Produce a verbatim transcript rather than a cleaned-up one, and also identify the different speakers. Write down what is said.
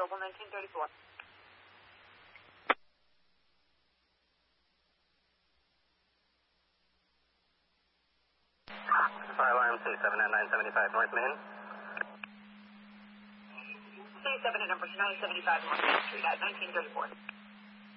Speaker 1: available, nineteen thirty-four.
Speaker 2: Fire alarm C seven at nine seventy-five North Main.
Speaker 1: C seven at number nine seventy-five North Main Street at nineteen thirty-four.